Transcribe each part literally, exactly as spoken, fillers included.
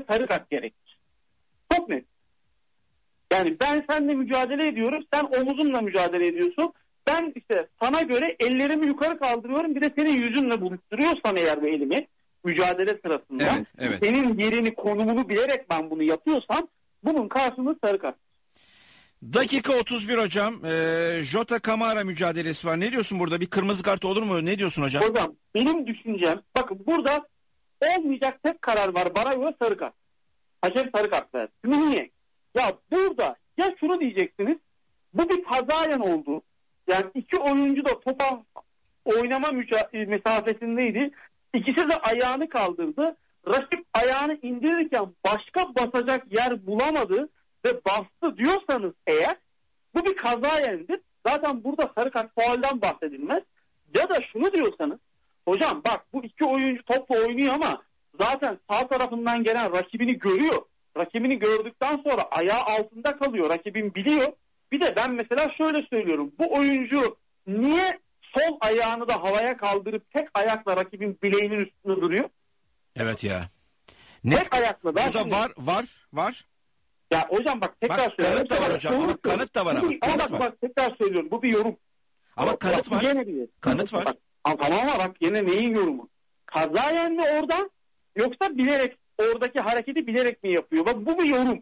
sarı kart gerekir. Çok net. Yani ben seninle mücadele ediyorum, sen omuzumla mücadele ediyorsun. Ben işte sana göre ellerimi yukarı kaldırıyorum, bir de senin yüzünle buluşturuyorsam eğer bu elimi mücadele sırasında, evet, evet. senin yerini, konumunu bilerek ben bunu yapıyorsam bunun karşılığı sarı kart. Dakika otuz bir hocam. Ee, Jota Kamara mücadelesi var. Ne diyorsun burada? Bir kırmızı kart olur mu? Ne diyorsun hocam? Hocam benim düşüncem, bakın burada olmayacak tek karar var. Bana göre sarı kart. Hakem sarı kart verdi. Niye? Ya burada ya şunu diyeceksiniz. Bu bir kazayen oldu. Yani iki oyuncu da topa oynama müca- mesafesindeydi. İkisi de ayağını kaldırdı. Rakip ayağını indirirken başka basacak yer bulamadı ve bastı diyorsanız eğer, bu bir kazayendir. Zaten burada sarı kart faulden bahsedilmez. Ya da şunu diyorsanız, hocam bak bu iki oyuncu topla oynuyor ama zaten sağ tarafından gelen rakibini görüyor. Rakibini gördükten sonra ayağı altında kalıyor. Rakibin biliyor. Bir de ben mesela şöyle söylüyorum. Bu oyuncu niye sol ayağını da havaya kaldırıp tek ayakla rakibin bileğinin üstünde duruyor? Evet ya. Tek Net, ayakla da. burada şimdi... var var var. Ya hocam bak tekrar bak, söylüyorum. Kanıt da var hocam. Ama kanıt da var ama. Bir, ama bak, var. bak tekrar söylüyorum. Bu bir yorum. Ama bak, kanıt bak, var. Gene bir. Kanıt var. Bak, tamam ama bak yine neyin yorumu? Kazayen mi orada, yoksa bilerek oradaki hareketi bilerek mi yapıyor? Bak bu bir yorum.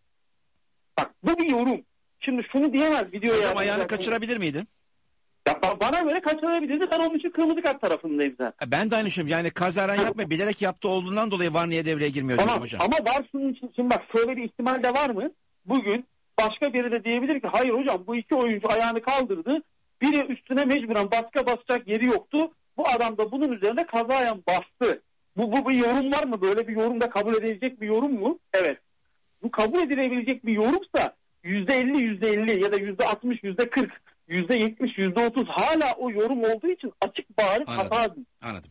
Bak bu bir yorum. Şimdi şunu diyemez videoya. Hocam ayağını kaçırabilir miydi? Ya bana göre kaçırabilirdi. Ben onun için kırmızı kart tarafındayım zaten. Ben de aynı şeyim. Yani kazaran yapma, bilerek yaptığı olduğundan dolayı var niye devreye girmiyor Tamam, diyorum hocam. ama var şunun için. Şimdi bak şöyle bir ihtimal de var mı? Bugün başka biri de diyebilir ki hayır hocam bu iki oyuncu ayağını kaldırdı. Biri üstüne mecburen baskı basacak yeri yoktu. Bu adam da bunun üzerine kazayan bastı. Bu, bu bir yorum var mı? Böyle bir yorum da kabul edilecek bir yorum mu? Evet. Bu kabul edilebilecek bir yorumsa yüzde elli yüzde elli ya da yüzde altmış yüzde kırk yüzde yetmiş yüzde otuz hala o yorum olduğu için açık bariz hata. Anladım.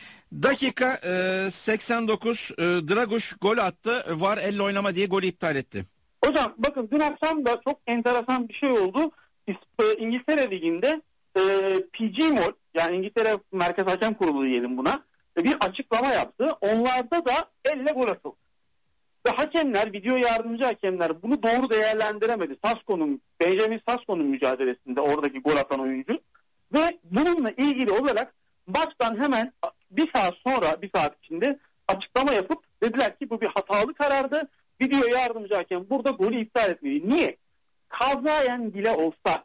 Dakika e, seksen dokuz e, Draguş gol attı. Var elle oynama diye golü iptal etti. Hocam bakın dün akşam da çok enteresan bir şey oldu. İngiltere Ligi'nde e, P G M O L, yani İngiltere Merkez Hakem Kurulu diyelim buna, bir açıklama yaptı. Onlarda da elle gol atıldı. Ve hakemler, video yardımcı hakemler bunu doğru değerlendiremedi. Sasko'nun, Benjamin Sasko'nun mücadelesinde oradaki gol atan oyuncu. Ve bununla ilgili olarak maçtan hemen bir saat sonra, bir saat içinde açıklama yapıp dediler ki bu bir hatalı karardı. Video yardımcı hakem burada golü iptal etmeli. Niye? Kazayen bile olsa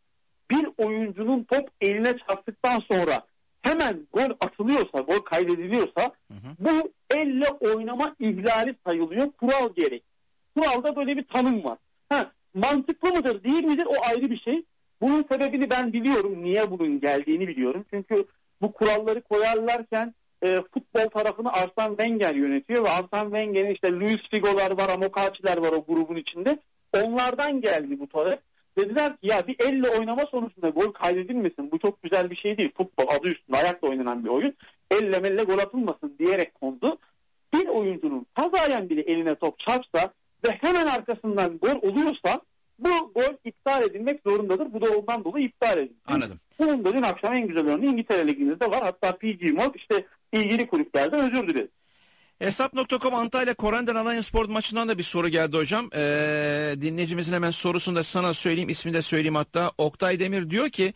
bir oyuncunun top eline çarptıktan sonra hemen gol atılıyorsa, gol kaydediliyorsa hı hı. bu elle oynama ihlali sayılıyor. Kural gerek. Kuralda böyle bir tanım var. Ha, mantıklı mıdır değil midir o ayrı bir şey. Bunun sebebini ben biliyorum. Niye bunun geldiğini biliyorum. Çünkü bu kuralları koyarlarken e, futbol tarafını Arsene Wenger yönetiyor ve Arsene Wenger'in işte Luis Figo'lar var, Amokachi'ler var o grubun içinde. Onlardan geldi bu talep. Dediler ki ya bir elle oynama sonucunda gol kaydedilmesin. Bu çok güzel bir şey değil. Futbol adı üstünde ayakla oynanan bir oyun. Elle melle gol atılmasın diyerek kondu. Bir oyuncunun kazayen bile eline top çarpsa ve hemen arkasından gol oluyorsa bu gol iptal edilmek zorundadır. Bu da ondan dolayı iptal edildi. Anladım. Bunun da dün akşam en güzel örneği İngiltere Ligi'nde var. Hatta P G M O L işte ilgili kulüplerden özür diledi. Hesap nokta com Antalya Korendon Alanyaspor maçından da bir soru geldi hocam. Ee, dinleyicimizin hemen sorusunu da sana söyleyeyim, ismini de söyleyeyim hatta. Oktay Demir diyor ki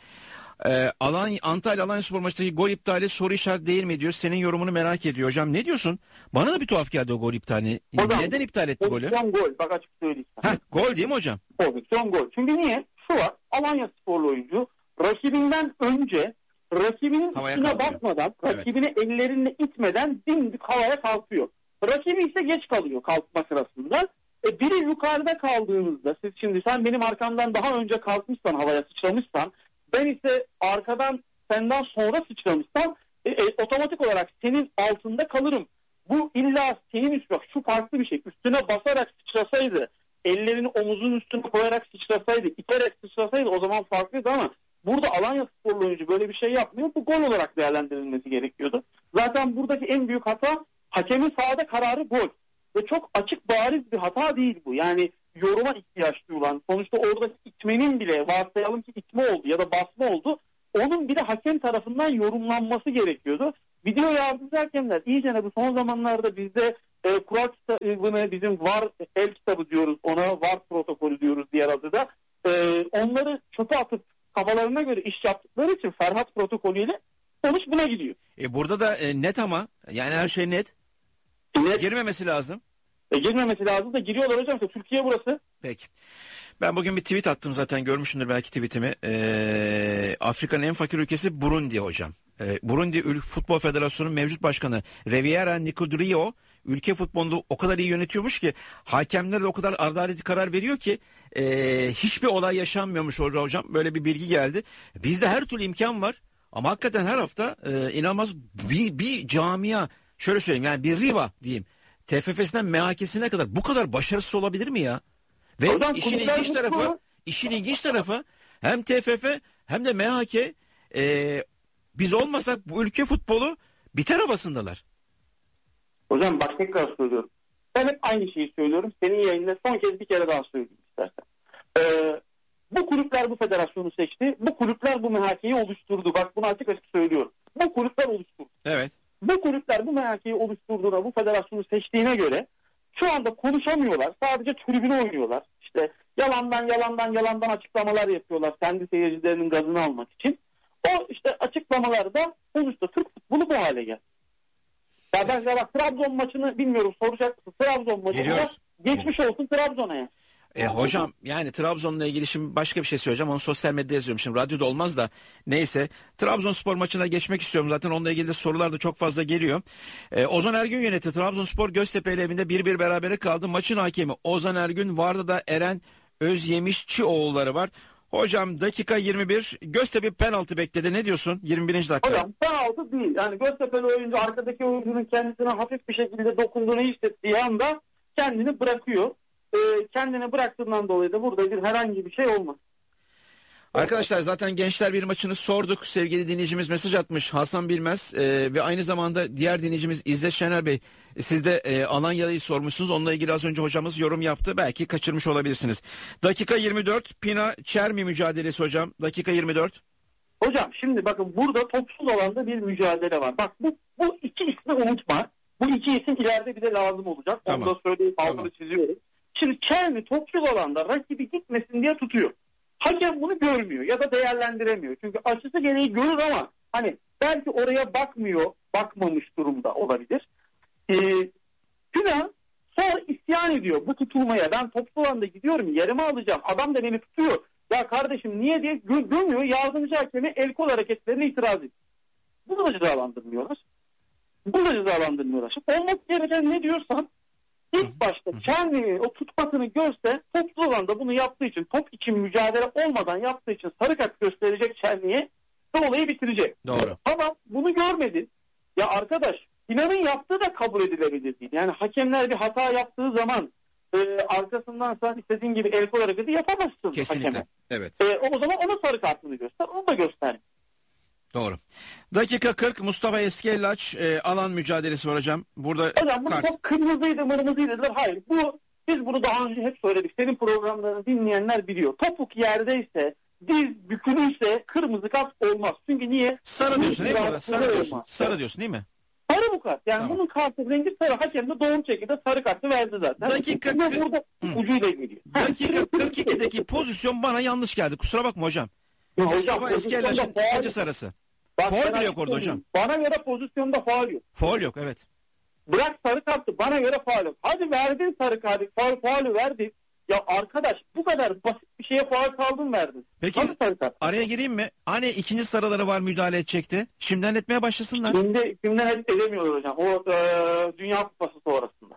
e, Alanya, Antalya Alanyaspor maçındaki gol iptali soru işareti değil mi diyor. Senin yorumunu merak ediyor hocam. Ne diyorsun? Bana da bir tuhaf geldi o gol iptali. Hocam, neden iptal etti golü? Pozisyon gol. Bak açık söyleyeyim. Heh, gol değil mi hocam? Pozisyon gol. Çünkü niye? Şu var. Alanyasporlu oyuncu rakibinden önce rakibinin havaya üstüne kalkıyor. basmadan, Evet. rakibini ellerinle itmeden dimdik havaya kalkıyor. Rakibi ise geç kalıyor kalkma sırasında. E, biri yukarıda kaldığınızda, siz şimdi sen benim arkamdan daha önce kalkmışsan, havaya sıçramışsan, ben ise arkadan senden sonra sıçramışsam e, e, otomatik olarak senin altında kalırım. Bu illa senin üstüne, şu farklı bir şey. Üstüne basarak sıçrasaydı, ellerini omuzun üstüne koyarak sıçrasaydı, iterek sıçrasaydı o zaman farklıydı ama burada Alanyasporlu oyuncu böyle bir şey yapmıyor. Bu gol olarak değerlendirilmesi gerekiyordu. Zaten buradaki en büyük hata hakemin sahada kararı gol. Ve çok açık bariz bir hata değil bu. Yani yoruma ihtiyaç duyulan, sonuçta oradaki itmenin bile, varsayalım ki itme oldu ya da basma oldu, onun bile hakem tarafından yorumlanması gerekiyordu. Video yardımcı hakemler iyicene bu son zamanlarda bizde e, kural kitabını bizim var el kitabı diyoruz, ona var protokolü diyoruz diğer adı da. E, onları çöpe atıp kafalarına göre iş yaptıkları için Ferhat protokolüyle sonuç buna gidiyor. E burada da e, net ama yani her şey net. Net. Girmemesi lazım. E, girmemesi lazım da giriyorlar hocam. İşte Türkiye burası. Peki. Ben bugün bir tweet attım, zaten görmüşsündür belki tweetimi. Ee, Afrika'nın en fakir ülkesi Burundi hocam. Ee, Burundi Ül- Futbol Federasyonu mevcut başkanı Riviera Nicodrio ülke futbolunu o kadar iyi yönetiyormuş ki hakemler de o kadar adaletli karar veriyor ki e, hiçbir olay yaşanmıyormuş orada hocam. Böyle bir bilgi geldi. Bizde her türlü imkan var ama hakikaten her hafta e, inanılmaz bir, bir camia, şöyle söyleyeyim yani bir Riva diyeyim, T F F'sinden M H K'sine kadar bu kadar başarısız olabilir mi ya? Ve Hocam, işin kulüpler ilginç mutlu. tarafı, işin ilginç tarafı hem T F F hem de M H K e, biz olmasak bu ülke futbolu biter havasındalar. Hocam bak tekrar söylüyorum. Ben hep aynı şeyi söylüyorum. Senin yayında son kez bir kere daha söyleyeyim istersen. Ee, bu kulüpler bu federasyonu seçti. Bu kulüpler bu M H K'yi oluşturdu. Bak bunu açık açık söylüyorum. Bu kulüpler oluşturdu. Evet. Bu kulüpler bu M H K'yi oluşturduğuna, bu federasyonu seçtiğine göre şu anda konuşamıyorlar. Sadece tribüne oynuyorlar. İşte yalandan yalandan yalandan açıklamalar yapıyorlar. Kendi seyircilerinin gazını almak için. O işte açıklamalarda sonuçta Türk futbolu bu hale geldi. Ya ben ya bak Trabzon maçını bilmiyorum, soracak mısın? Trabzon maçında geçmiş olsun Trabzon'a ya. E, hocam yani Trabzon'la ilgili şimdi başka bir şey söyleyeceğim. Onu sosyal medyada yazıyorum. Şimdi radyoda olmaz da neyse. Trabzonspor maçına geçmek istiyorum. Zaten onunla ilgili de sorular da çok fazla geliyor. E, Ozan Ergün yönetti. Trabzonspor Göztepe ile evinde bir bir berabere kaldı. Maçın hakemi Ozan Ergün, vardı da Eren Özyemişçioğulları var. Hocam dakika yirmi bir, Göztepe penaltı bekledi. Ne diyorsun? yirmi birinci dakika. Hocam penaltı değil. Yani Göztepe'li oyuncu arkadaki oyuncunun kendisine hafif bir şekilde dokunduğunu hissettiği anda kendini bırakıyor. Ee, kendini bıraktığından dolayı da burada bir herhangi bir şey olmaz. Arkadaşlar zaten Gençler bir maçını sorduk. Sevgili dinleyicimiz mesaj atmış, Hasan Bilmez e, ve aynı zamanda diğer dinleyicimiz İzzet Şener Bey. Siz de e, Alanya'yı sormuşsunuz. Onunla ilgili az önce hocamız yorum yaptı. Belki kaçırmış olabilirsiniz. Dakika yirmi dört Pina Çermi mücadelesi hocam. Dakika yirmi dört. Hocam şimdi bakın burada topsuz alanda bir mücadele var. Bak bu, bu iki ismi unutma. Bu iki isim ileride bir de lazım olacak. Tamam. Onu da söyleyip altını Tamam. çiziyorum. Şimdi Çermi topsuz alanda rakibi gitmesin diye tutuyor. Hakem bunu görmüyor ya da değerlendiremiyor. Çünkü açısı gereği görür ama hani belki oraya bakmıyor, bakmamış durumda olabilir. Ee, Günah sonra isyan ediyor bu tutulmaya. Ben topsuz alanda gidiyorum, yerime alacağım. Adam da beni tutuyor. Ya kardeşim niye diye gö- gömüyor. Yardımcı hakemi el kol hareketlerine itiraz ediyor. Bunu da cezalandırmıyorlar. Bunu da cezalandırmıyorlar. Şimdi olması gereken ne diyorsan ilk başta kendini o tutmasını görse, topsuz alanda bunu yaptığı için, top için mücadele olmadan yaptığı için sarı kart gösterecek Çerni'ye ve olayı bitirecek. Doğru. Ama bunu görmedi. Ya arkadaş, Sinan'ın yaptığı da kabul edilebilir değil. Yani hakemler bir hata yaptığı zaman e, arkasından sen istediğin gibi el kol hareketi yapamazsın. Kesinlikle. Hakeme. Evet. E, o zaman ona sarı kartını göster. Onu da göster. Doğru. Dakika kırk Mustafa Eskellaç e, alan mücadelesi var hocam. Burada Hocam bu kart. çok kırmızıydı, mırmızıydı dediler. Hayır. Bu biz bunu daha önce hep söyledik. Senin programlarını dinleyenler biliyor. Topuk yerdeyse, diz bükülüyse kırmızı kart olmaz. Çünkü niye? Sarı diyorsun değil mi burada? Sarı Olmaz. diyorsun. Sarı diyorsun değil mi? Sarı bu kart. Yani Tamam. bunun kartı rengi sarı. Hakem de doğru şekilde sarı kartı verdi zaten. Dakika Ama kırk- burada Hı. ucuyla geliyor. Dakika kırk ikideki pozisyon bana yanlış geldi. Kusura bakma hocam. Ya Mustafa pozisyonda Eskellaç'ın faul- ikinci sarısı. Bak, Faul ben bile yok orada açıklayayım. hocam. Bana göre pozisyonda faul yok. Faul yok, evet. Bırak sarı kartı, bana göre faul yok. Hadi verdin sarı kartı, faul faulü verdin. Ya arkadaş bu kadar basit bir şeye faul kaldın verdin. Peki Hadi sarı kart. araya gireyim mi? Hani ikinci sarıları var, müdahale edecekti. Şimdiden etmeye başlasınlar. Şimdi kimden hep edemiyorlar hocam. O e, Dünya Kupası sonrasında.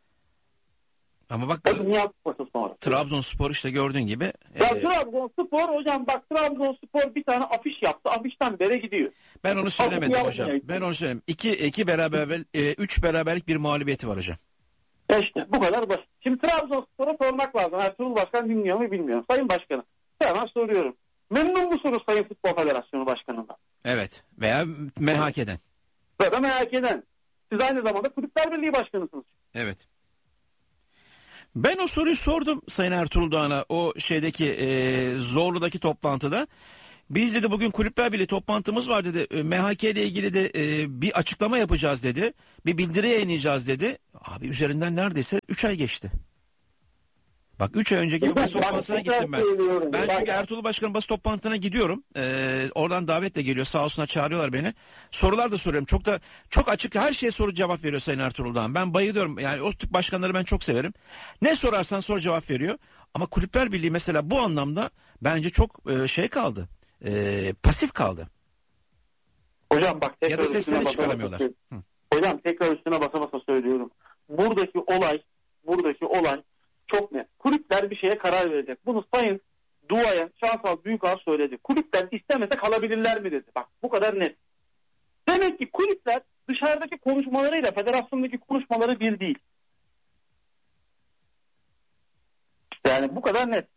Ama bak O Dünya Kupası sonrasında. Trabzonspor işte gördüğün gibi. Ya e, Trabzonspor hocam bak Trabzonspor bir tane afiş yaptı. Afişten bere gidiyor. ben onu söylemedim Afiş hocam. yapmayın. Ben onu söylemedim. İki, iki beraber, e, üç beraberlik bir mağlubiyeti var hocam. İşte bu kadar basit. Şimdi Trabzonspor'a sormak lazım. Ertuğrul Başkan dinliyor mu bilmiyorum. Sayın Başkanım hemen soruyorum. Memnun musunuz Sayın Futbol Federasyonu Başkanı'ndan? Evet. Veya M H K'den. Ve de merak eden. Siz aynı zamanda Kulüpler Birliği Başkanısınız. Evet. Ben o soruyu sordum Sayın Ertuğrul Doğan'a o şeydeki e, Zorlu'daki toplantıda. Biz dedi bugün Kulüpler Birliği toplantımız var dedi. E, M H K ile ilgili de e, bir açıklama yapacağız dedi. Bir bildiri yayınlayacağız dedi. Abi üzerinden neredeyse üç ay geçti. Bak üç ay önceki bir basın toplantısına gittim ben. Ben çünkü Ertuğrul Başkan'ın basın toplantısına gidiyorum. Ee, oradan davet de geliyor. Sağ olsunlar çağırıyorlar beni. Sorular da soruyorum. Çok da çok açık her şeye soru cevap veriyor Sayın Ertuğrul'dan. Ben bayılıyorum. Yani o tip başkanları ben çok severim. Ne sorarsan sor cevap veriyor. Ama Kulüpler Birliği mesela bu anlamda bence çok e, şey kaldı. E, pasif kaldı. Hocam bak ya da seslerini çıkaramıyorlar. Hı. Hocam tekrar üstüne basa basa söylüyorum. Buradaki olay, buradaki olay çok net. Kulüpler bir şeye karar verecek. Bunu Sayın Duayen, Şansal Büyükağ söyledi. Kulüpler istemese kalabilirler mi dedi. Bak bu kadar net. Demek ki kulüpler dışarıdaki konuşmalarıyla federasyondaki konuşmaları bir değil. Yani bu kadar net.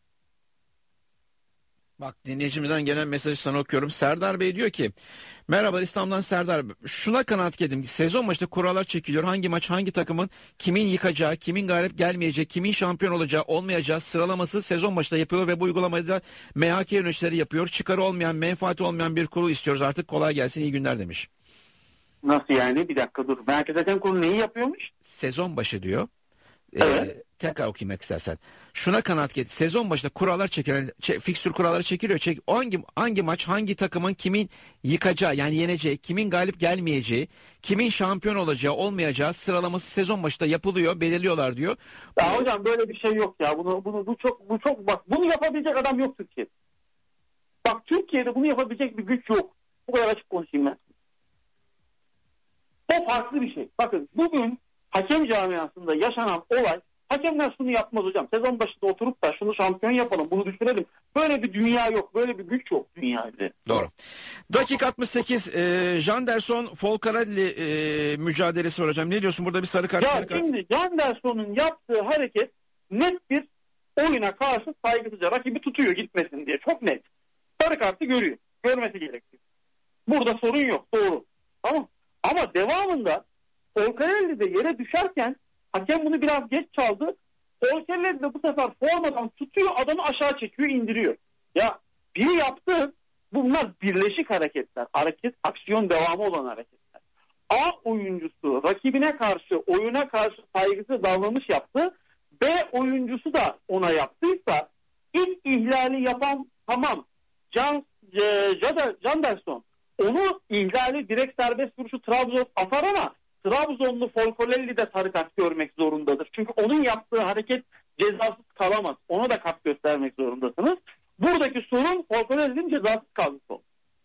Bak dinleyicimizden gelen mesajı sana okuyorum. Serdar Bey diyor ki merhaba İstanbul'dan Serdar. Şuna kanaat gedim ki sezon başında kurallar çekiliyor. Hangi maç hangi takımın kimin yıkacağı, kimin galip gelmeyeceği, kimin şampiyon olacağı olmayacağı sıralaması sezon başında yapılıyor ve bu uygulamayı da M H K yöneticileri yapıyor. Çıkarı olmayan, menfaati olmayan bir kurul istiyoruz artık kolay gelsin iyi günler demiş. Nasıl yani? Bir dakika dur. Merkez Hakem Kurulu neyi yapıyormuş? Sezon başı diyor. Evet. Ee, tekrar okuymak istersen. Şuna kanaat get. Sezon başında kurallar çekilen, çe, fikstür kuralları çekiliyor. Çek, hangi hangi maç, hangi takımın kimin yıkacağı, yani yeneceği, kimin galip gelmeyeceği, kimin şampiyon olacağı, olmayacağı sıralaması sezon başında yapılıyor, belirliyorlar diyor. Ya bu, hocam böyle bir şey yok ya. Bunu bunu bu çok bu çok bak bunu yapabilecek adam yok Türkiye'de. Bak Türkiye'de bunu yapabilecek bir güç yok. Bu kadar açık konuşayım ben. O farklı bir şey. Bakın bugün hakem camiasında yaşanan olay, hakemler şunu yapmaz hocam. Sezon başında oturup da şunu şampiyon yapalım, bunu düşürelim. Böyle bir dünya yok, böyle bir güç yok dünyada. Doğru. Dakika altmış sekiz. E, Janderson Folcarelli e, mücadelesi var hocam. Ne diyorsun? Burada bir sarı kart. Ya sarı kart. şimdi Janderson'un yaptığı hareket net bir oyuna karşı saygısızca. Rakibi tutuyor gitmesin diye. Çok net. Sarı kartı görüyor. Görmesi gerekiyor. Burada sorun yok. Doğru. Tamam. Ama devamında Folcarelli de yere düşerken hakem bunu biraz geç çaldı. Folcarelli de bu sefer formadan tutuyor, adamı aşağı çekiyor, indiriyor. Ya biri yaptı. Bunlar birleşik hareketler. Hareket, aksiyon devamı olan hareketler. A oyuncusu rakibine karşı, oyuna karşı saygısız davranış yaptı. B oyuncusu da ona yaptıysa ilk ihlali yapan tamam Can, e, Janderson onu ihlali direkt serbest vuruşu Trabzon atar ama Trabzonlu Folcarelli de sarı kart görmek zorundadır. Çünkü onun yaptığı hareket cezasız kalamaz. Ona da kart göstermek zorundasınız. Buradaki sorun Folcarelli'nin cezasız kalması oldu.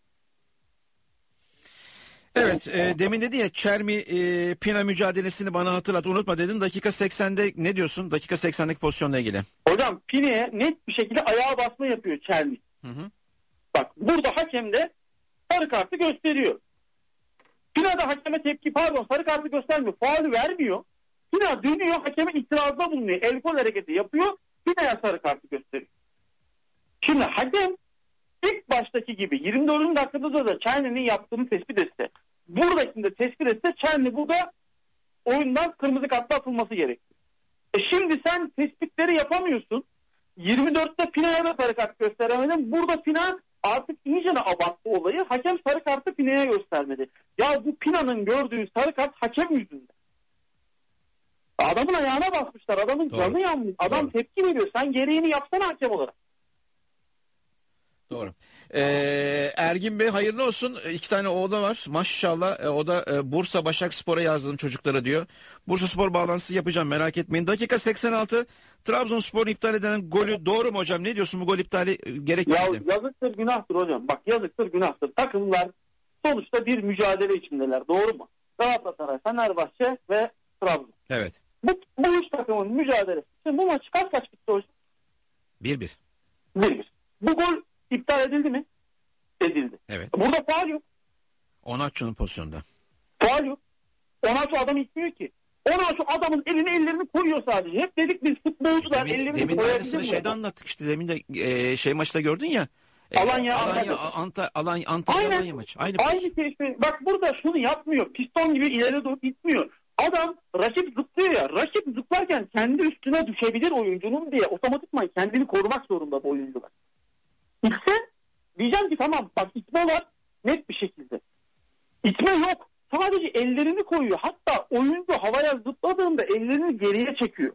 Evet, e, demin dedi ya Çermi e, Pina mücadelesini bana hatırlat, unutma dedin. Dakika seksende ne diyorsun? Dakika seksendeki pozisyonla ilgili. Hocam Pina'ya net bir şekilde ayağa basma yapıyor Çermi. Hı hı. Bak burada hakem de sarı kartı gösteriyor. Pina da hakeme tepki, pardon sarı kartı göstermiyor. Faulü vermiyor. Pina dönüyor, hakeme itirazda bulunuyor. El kol hareketi yapıyor. Pina'ya sarı kartı gösteriyor. Şimdi hakem ilk baştaki gibi yirmi dördüncü dakikada da Çerni'nin yaptığını tespit etse, buradakinde tespit etse Çerni burada oyundan kırmızı kartla atılması gerekiyor. E şimdi sen tespitleri yapamıyorsun. yirmi dörtte Pina'ya da sarı kart gösteremedin. Burada Pina artık iyicene abarttı olayı. Hakem sarı kartı Pina'ya göstermedi. Ya bu Pina'nın gördüğü sarı kart hakem yüzünden. Adamın ayağına basmışlar. Adamın Doğru. canı yanmış. Adam Doğru. tepki veriyor. Sen gereğini yapsana hakem olarak. Doğru. Ee, Ergin Bey hayırlı olsun. İki tane oğlu var. Maşallah. E, o da e, Bursa Başakspor'a yazdım çocuklara diyor. Bursa Spor bağlantısı yapacağım, merak etmeyin. Dakika seksen altı. Trabzonspor'un iptal edilen golü doğru mu hocam? Ne diyorsun, bu gol iptali e, gerekli Ya miydi? yazıktır günahtır hocam. Bak yazıktır günahtır. Takımlar sonuçta bir mücadele içindeler. Doğru mu? Galatasaray, Fenerbahçe ve Trabzon. Evet. Bu, bu üç takımın mücadelesi. Şimdi bu maç kaç kaç bitti hocam? bir bir. bir bir. Bu gol iptal edildi mi? Edildi. Evet. Burada faul yok. Onaçu'nun pozisyonda. Faul yok. Onaçu adamı itmiyor ki. Onaçu adamın elini ellerini koyuyor sadece. Hep dedik biz futbolcular Demin, ellerini demin koyabilir aynısını mi? şeyde anlattık işte. Demin de e, şey maçta gördün ya. E, Alanya, Alanya, Antalya. Anta, Alanya, Antalya, Aynen. Alanya maçı. Aynı, Aynı şey işte. Bak burada şunu yapmıyor. Piston gibi ileri doğru itmiyor. Adam rakip zıplıyor ya. Rakip zıplarken kendi üstüne düşebilir oyuncunun diye otomatikman kendini korumak zorunda bu oyuncular. İşte Diyeceğim ki tamam bak itme var net bir şekilde. İtme yok. Sadece ellerini koyuyor. Hatta oyuncu havaya zıpladığında ellerini geriye çekiyor.